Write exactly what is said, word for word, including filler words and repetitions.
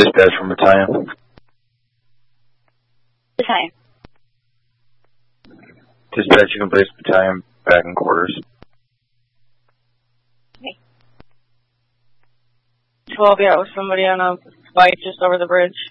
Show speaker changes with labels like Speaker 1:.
Speaker 1: Dispatch from battalion.
Speaker 2: Battalion.
Speaker 1: Dispatch, you can place battalion back in quarters.
Speaker 2: Okay. twelve, yeah, it was somebody on a bike just over the bridge.